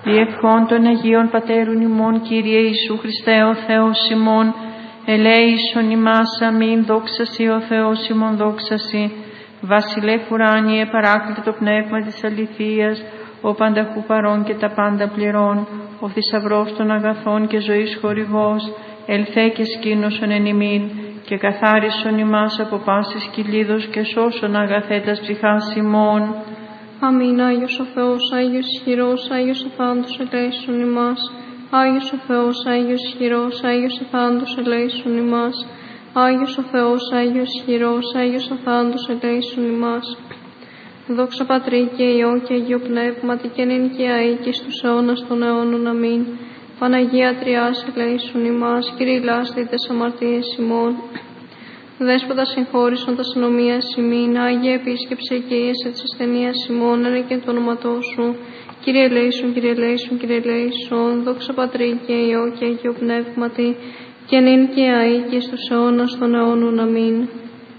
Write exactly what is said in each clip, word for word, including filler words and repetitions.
διευχών των Αγίων Πατέρων ημών, Κύριε Ιησού Χριστέ ο Θεός ημών, ελέησον ημάς αμήν, δόξα Σοι ο Θεός ημών, δόξα Σοι. Βασιλεύ ουράνιε, παράκλητο πνεύμα της αληθείας, ο πανταχού παρών και τα πάντα πληρών, ο θησαυρός των αγαθών και ζωής χορηγός, ελθέ και σκήνωσον εν ημίν, και καθάρισον ημάς από πάσης κυλίδος και σώσον αγαθέτας ψυχάς ημών. Αμήν. Άγιος ο Θεός, Άγιος ισχυρός, Άγιος αθάντους, ελέησον ημάς. Άγιος ο Θεός, Άγιος ισχυρός, Άγιος αθάντους, ελέησον ημάς. Άγιος ο Θεός, Άγιος ισχυρός, Άγιος αθάντους, ελέησον ημάς. Δόξα Πατρί και Υιό και Αγίο Πνεύματι, και νυν και αεί και στους αιώνας των αιώνων. Αμήν. Παναγία Τριάς, ελέησον ημάς. Κύριε λάστη τες αμαρτίες ημών. Δέσποτα συγχώρησον τα συνομία ημίν. Άγιε επίσκεψε και ίεσε της ασθενείας ημών, έλε και το όνοματό σου. Κύριε ελέησον, Κύριε ελέησον, Κύριε ελέησον. Δόξα Πατρί και Υιό και Αγίο Πνεύματι, και νυν και αεί και στους αιώνας των αιώνων. Αμήν.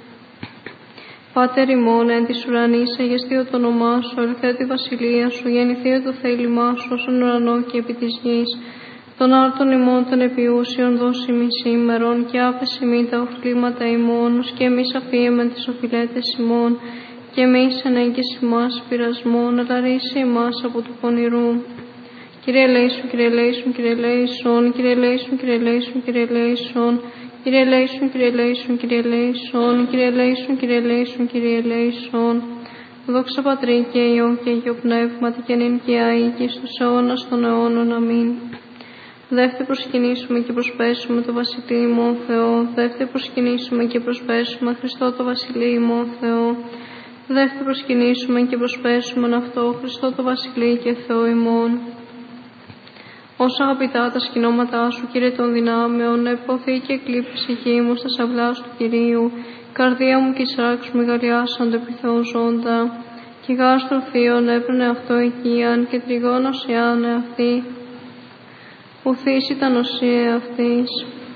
Πάτερ ημών εν της ουρανής, αγιαστειο το όνομά σου, ελθέ τη βασιλεία σου, γεννηθειο το θέλημά σου, όσον ουρανό και επί της γης. Των άρτων ημών των επιούσιων δώσει μη σήμερον, και άφεση μη τα οχλήματα ημών, και εμείς αφίεμεν τις οφειλέτες ημών, και εμείς ενέγγιση ημάς πειρασμών, αλλά ρίσε ημάς από του πονηρού. Κύριε ελέησον, Κύριε ελέησον, Κύριε ελέησον, Κύριε ελέησον, Κύριε ελέησον, Κύριε ελέησον, Κύριε ελέησον, Κύριε ελέησον, Κύριε ελέησον, Κύριε ελέησον, Κύριε ελέησον, Κύριε ελέησον. Δόξα Πατρί και Υιό και Αγίο Πνεύματι, και νυν και αεί και στους αιώνας των αιώνων. Αμήν. Δεύτε προσκυνήσουμε και προσπέσουμε το Βασιλείο ημών Θεό. Δεύτε προσκυνήσουμε και προσπέσουμε Χριστό το Βασιλείο ημών Θεό. Δεύτε προσκυνήσουμε και προσπέσουμε αυτό Χριστό το Βασιλείο και Θεό ημών. Όσα αγαπητά τα σκηνώματά σου, Κύριε των δυνάμεων, επωθεί και εκλείπει ψυχή μου στα σαυλάς του Κυρίου. Καρδία μου και σράξ μου γαλιάσανται επιθεών ζώντα. Και γάστρο θείον έπαιρνε αυτό οικίαν, και τριγώνος εάνε αυτή. Ουθείς ήταν οσία αυτής.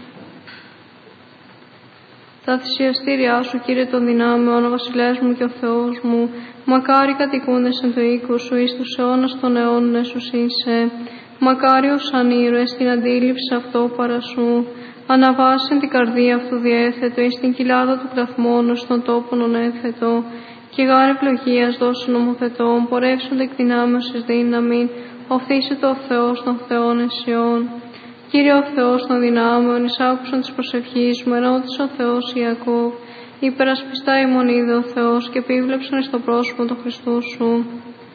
Τα θυσιαστήριά σου, Κύριε των δυνάμεων, ο βασιλέας μου και ο Θεός μου, μακάρι κατοικούντες εν το οίκο σου, εις τους αιώνας των αιώνων εσούς είσαι. Μακάριος σαν ήρωες την αντίληψη αυτό παρά σου, αναβάσιν την καρδία αυτού διέθετο, εις την κοιλάδα του κλαθμόνου, στον τόπον ονέθετο, και γάρ ευλογίας δώσει νομοθετών, πορεύσονται εκ δυνάμεως εις δύναμην, οφθήσεται ο Θεός των Θεών εσιών. Κύριε ο Θεός των δυνάμεων, εισάκουσαν της προσευχής μου, ενώτησε ο Θεός Ιακώβ, υπερασπιστά ημών είδε ο Θεός, και επίβλεψαν εις το πρόσωπο του Χριστού σου.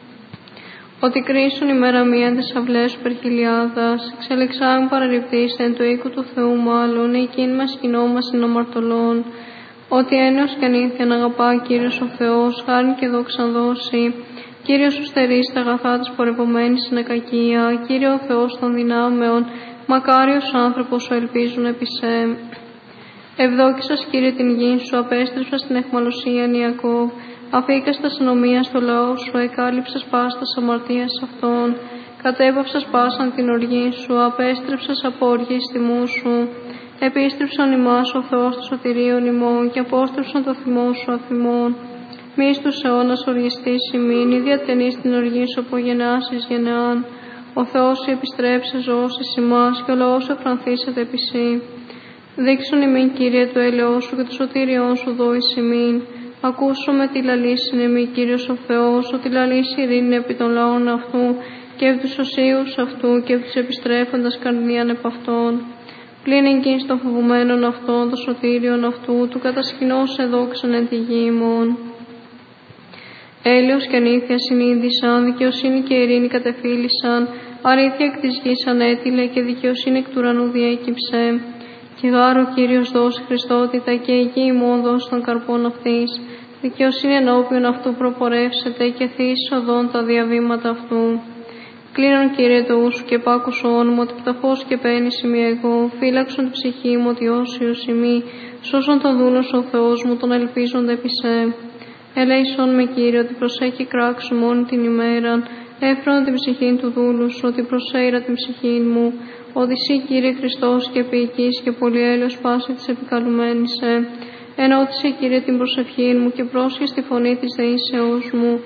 Ότι κρίσουν ημέρα μία τις αυλές σου περχιλιάδας, εξελεξάμουν παραληπτήστε εν του οίκου του Θεού μάλλον, εκείνη μας κοινό μας είναι αμαρτωλών. Ότι έννοιος και ανήθιαν αγαπά Κύριος ο Θεός, χάριν και δόξαν δώσει. Κύριος σου στερείς τα αγαθά της πορευωμένης είναι κακία. Κύριε ο Θεός των δυνάμεων, μακάριος άνθρωπος σου ελπίζουν επί σε. Ευδόκησας, Κύριε, την γη σου, απέστρεψας την αιχμαλωσίαν Ιακώβ. Αφήκας τα συνομία στο λαό σου, εκάλυψας πάστα αμαρτίας αυτών. Κατέβαυσας πάσαν την οργή σου, απέστρεψας από οργής τιμού σου. Επίστρεψαν ημάς ο Θεός του σωτηρίων ημών, και απόστρεψαν το θυμό σου αθυμών. Μη στους αιώνας οργιστής ημίν, ή διατενείς την οργή σου από γενεάς εις γενεάν. Ο Θεός σου επιστρέψε ζώσεις ημάς, και ο λαός σου εφρανθήσεται επί σοι. Δείξουν ημίν, Κύριε, το έλεος σου και το σωτήριόν σου δόης ημίν. Ακούσουμε τη λαλήσιν εμεί, Κύριος ο Θεός, ότι λαλήσει ειρήνη επί των λαών αυτού, και επί τους οσίους αυτού, και επί τους επιστρέφοντας καρδίαν επ' αυτών. Πλην εγκύν των φοβουμένων αυτών, το σωτήριον αυτού, του κατασκηνώς εδόξαν εν τη γη ημών. Έλεος και ανήθεια συνείδησαν, δικαιοσύνη και ειρήνη κατεφύλησαν, αλήθεια εκ της γης ανέτειλε, και δικαιοσύνη εκ του ουρανού διέκυψε. Και γάρο Κύριος δώσει Χριστότητα, και η γη ημών δώσει των καρπών αυτής. Δικαιοσύνη ενώπιον αυτού προπορεύσεται, και θύσεις οδόν τα διαβήματα αυτού. Κλείνον, Κύριε, το ου σου και πάκουσον μου, ότι πτωχός και πένης ημί εγώ. Φύλαξον την ψυχή μου, ότι όσιος ημί. Σώσον τον δούλος ο Θεός μου, τον ελπίζονται επί σε. Ελέησον με, Κύριε, ότι προσέχει κράξου μόνη την ημέραν. Έφρον την ψυχή του δούλου σου, ότι προσέειρα την ψυχή μου. Ότι σύ, Κύριε Χριστός, και ποιητής και πολυέλεος πάση της επικαλουμένης σε. Ενώτησε, Κύριε, την προσευχή μου, και πρόσχες τη φωνή της δεήσεώς μου.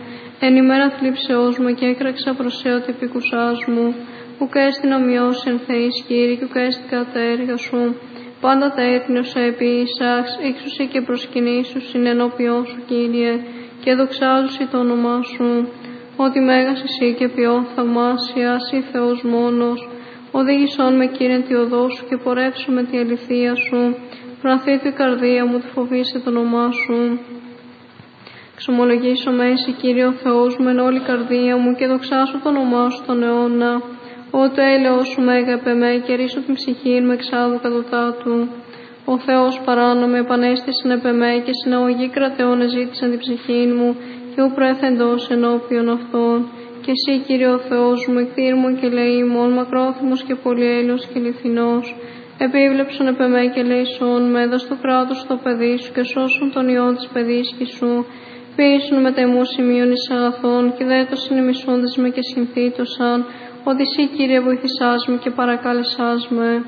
Εν ημέρα θλίψεώς μου και έκραξα προς σε ότι επικουσάς μου. Ουκ έστιν ομοιός εν θεής Κύριε, και ουκ έστιν κατά έργα σου. Πάντα τα έθνη ως επίσαξ, ύξουσι και προσκυνήσουσι ενώπιόν σου, Κύριε, και δοξάζουσι το όνομά σου. Ότι μέγας εσύ και ποιόν θαυμάσια, εσύ Θεός μόνος. Οδήγησόν με, Κύριε, τη οδό σου και πορεύσου με τη αληθεία σου. Πραθήτου η καρδία μου, τη φοβήσε το όνομά σου. Ξομολογήσω με εσύ, Κύριε ο Θεός μου, εν όλη η καρδία μου και δοξάσω το όνομά σου τον αιώνα. Ω το έλεος σου μέγα επ' εμέ και ρίσω την ψυχή μου εξάδου κατωτάτου. Ο Θεός παράνομη επανέστησεν επ' εμέ και συναγωγή κρατεών εζήτησαν την ψυχή μου και ου προέθεντος ενώπιον αυτών. Και εσύ, Κύριε ο Θεός μου, εκτήρμον και λαίμον, μακρόθυμος και πολυέλεος και λιθινός. Επίβλεψον επ' εμέ και λέησον με, δας το κράτος στο παιδί σου και σώσον τον ιόν της παιδίσκης σου. Ποιήσουν με τεμού σημείων εις αγαθών και δε το συνεμισόντες με και συνθήτωσαν, ότι εσύ, Κύριε, βοηθησάς με και παρακάλεσάς με.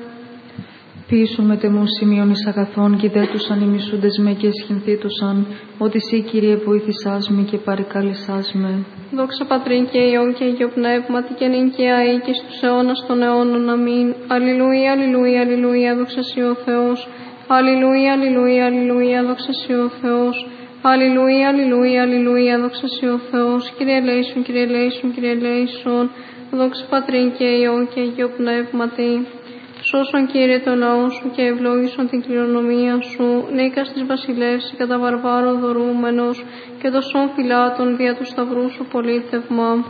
Ποιήσουν με τεμού σημείων εις αγαθών και δε τους ανημισούντες με και συνθήτωσαν, ότι εσύ, Κύριε, βοηθησάς με και παρακάλεσάς με. Δόξα Πατρί και Υιόν και Αγίο Πνεύματι και νυν και αεί και στους αιώνας των αιώνων. Αμήν. Αλληλούια, αλληλούια, αλληλούια, δόξα σοι ο Θεός. Αλληλούια, αλληλούια, αλληλούια, δόξα σοι ο Θεός. Αλληλούια, αλληλούια, αλληλούια, δόξα σοι ο Θεός. Κύριε ελέησον, Κύριε ελέησον, Κύριε ελέησον. Δόξα Πατρί και Υιόν και Αγίο Πνεύματι. Σώσον, Κύριε, τον λαό σου και ευλόγησον την κληρονομία σου. Νίκας της βασιλεύς κατά βαρβάρων δωρούμενος και δοσών φυλάτων δια του σταυρού σου πολίτευμα.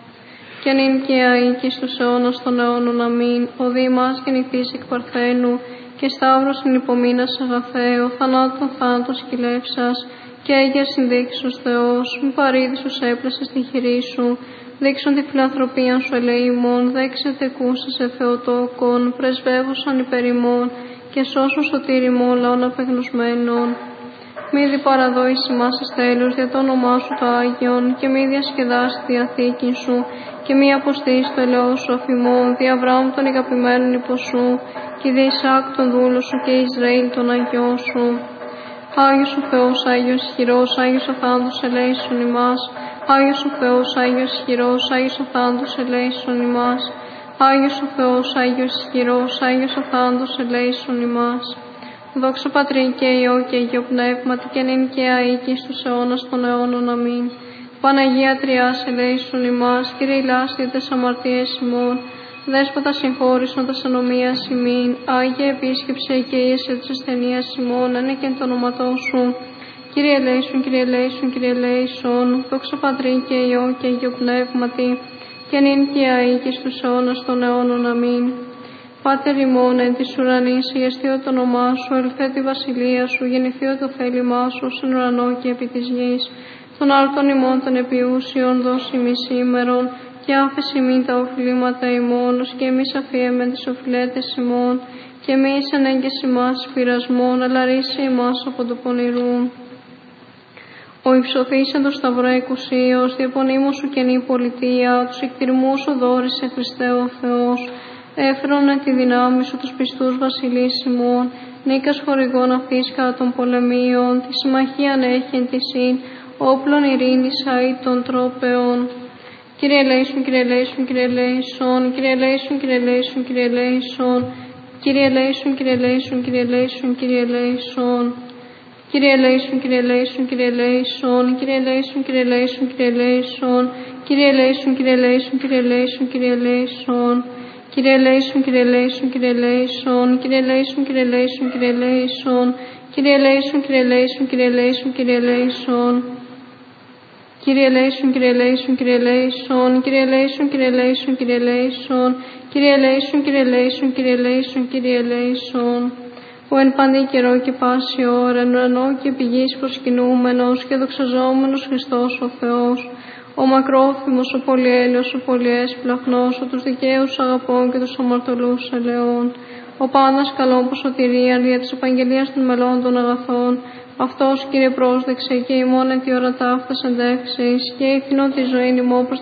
Και νυν και αεί και στους αιώνας των αιώνων. Αμήν. Ο Δήμας γεννηθείς εκ Παρθένου και σταύρος εν υπομείνας αγαθέω, θανάτων θάνατος κυλεύσας και έγερ συνδείξους Θεός, μη παρήδησους έπλασες τη χειρή σου. Δείξον τη φιλανθρωπία σου ελεήμων, δέξε τεκούσα σε Θεοτόκον, πρεσβεύωσαν υπερ ημών και σώσον σωτήριμον λαών απεγνωσμένων. Μη διπαραδόεις ημάς εις τέλους δια το όνομά σου το Άγιον και μη διασκεδάσει τη Διαθήκη σου και μη αποστείς το ελαιό σου αφημών δι' Αβραάμ των αγαπημένων υπό σου και δι' Ισάκ τον δούλο σου και Ισραήλ τον Αγιό σου. Άγιος ο Θεός, Άγιος ισχυρός, Άγιος ο θάνατος ελέησον ημάς. Άγιος ο Θεός, Άγιος ισχυρός, Άγιος ο θάνατος ελέησον ημάς. Άγιος ο Θεός, Άγιος ισχυρός, Άγιος ο θάνατος ελέησον ημάς. Δόξα Πατρί και Υιό και Αγίο Πνεύματι και νυν και αεί και στους αιώνας των αιώνων. Αμήν. Παναγία Τριάς ελέησον ημάς, Κύριε ηλάσθη τες αμαρτίες ημών, Δέσποτα συγχώρησον τας ανομίας ημίν, Άγιε επίσκεψε και ίεσε της ασθενείας ημών, ανήκεν το όνοματό σου. Κύριε ελέησον, Κύριε ελέησον, Κύριε ελέησον, δόξα Πατρί και Υιό και Αγίο Πνεύματι, και νυν και αεί και στους αιώνας των αιώνων. Αμήν. Πάτερ ημών εν της ουρανής, αγιαστειο το όνομά σου, ελθέ τη βασιλεία σου, γεννηθειο το θέλημά σου, στον ουρανό και επί της γης. Των άρτων ημών των επιούσιων δώσει ημί σήμερον, και άφεση μην τα οφειλήματα ημών, ως και εμείς αφιέμεν τις οφειλέτες ημών, και εμείς ενέγκες ημάς πειρασμών, αλλά ρίσε ημάς από το πονηρού. Ο υψωθείς εν το σταυρό εκουσίως, διαπονήμου σου καινή πολιτεία, τους εκτιρμούς σου δόρισε Χριστέ ο Θεός. Έφερον τη δυνάμει σου τους πιστούς βασιλείς ημών, νίκας χορηγών αυτής κατά των πολεμίων, τη συμμαχίαν έχει εν τη συν, όπλων ειρήνης αεί των τρόπεων. Κύριε ελέησον, Κύριε ελέησον, Κύριε ελέησον, Κύριε ελέησον, Κύριε ελέησον, Κύριε ελέησον, Κύριε ελέησον, Κύριε ελέησον, Κύριε ελέησον, Κύριε ελέησον. Κύριε ελέησον, Κύριε ελέησον, Κύριε ελέησον, Κύριε ελέησον, Κύριε ελέησον, Κύριε ελέησον, Κύριε ελέησον, Κύριε ελέησον, Κύριε ελέησον, Κύριε ελέησον. Κύριε ελέησον, Κύριε ελέησον, Κύριε ελέησον, Κύριε ελέησον, Κύριε ελέησον, Κύριε ελέησον, Κύριε ελέησον, Κύριε ελέησον, Κύριε ελέησον, Κύριε ελέησον. Κύριε ελέησον, Κύριε ελέησον, Κύριε ελέησον, Κύριε ελέησον, Κύριε ελέησον, Κύριε ελέησον, Κύριε ελέησον, Κύριε ελέησον, Κύριε ελέησον, Κύριε ελέησον. Ο εν παντή καιρό και πάση ώρα, εν ουρανό και πηγής προσκυνούμενος και δοξαζόμενος Χριστός ο Θεός, ο μακρόθυμος, ο πολυέλεος, ο πολυέσπλαχνος, ο τους δικαίους αγαπών και τους αμαρτωλούς ελεών, ο πάντας καλών που σωτηρία δια της επαγγελίας των μελών των αγαθών, αυτός, Κύριε, πρόσδεξε και ημών εν τη ώρα ταύτας εντεύξεις και ηθινό τη ζωή ημών προς